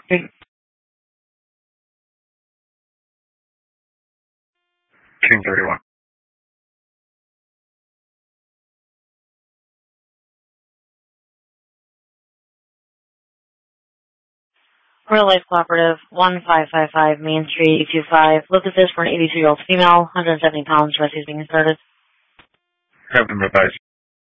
June 31. Real Life Cooperative, 1555 Main Street, 825. Look at this for an 82-year-old female, 170 pounds, breast is being started. Have them revised.